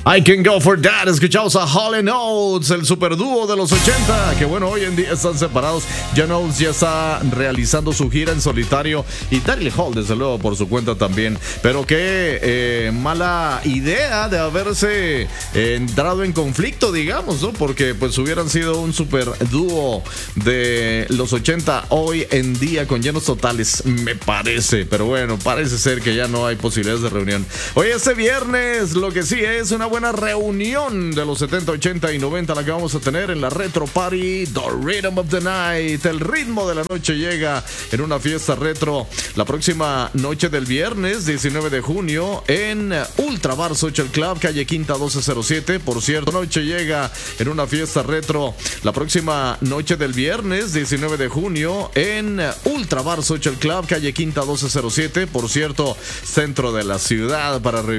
I Can Go For That. Escuchamos a Hall & Oates, el superdúo de los 80, que bueno, hoy en día están separados. John Oates ya está realizando su gira en solitario y Daryl Hall, desde luego, por su cuenta también. Pero qué mala idea de haberse entrado en conflicto, digamos, ¿no? Porque pues hubieran sido un superdúo de los 80 hoy en día con llenos totales, me parece. Pero bueno, parece ser que ya no hay posibilidades de reunión. Hoy este viernes, lo que sí es una buena reunión de los 70, 80 y 90 la que vamos a tener en la Retro Party, The Rhythm of the Night. El ritmo de la noche llega en una fiesta retro la próxima noche del viernes 19 de junio en Ultra Bar Social Club, calle Quinta 1207. Por cierto, noche llega en una fiesta retro la próxima noche del viernes 19 de junio en Ultra Bar Social Club, calle Quinta 1207. Por cierto, centro de la ciudad, para